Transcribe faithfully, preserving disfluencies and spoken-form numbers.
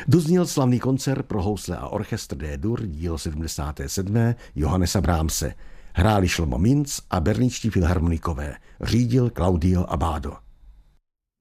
Dozněl slavný koncert pro housle a orchestr D-dur dílo sedmdesáté sedmé Johannesa Brahmse. Hráli Šlomo Minc a berlínští filharmonikové. Řídil Claudio Abbado.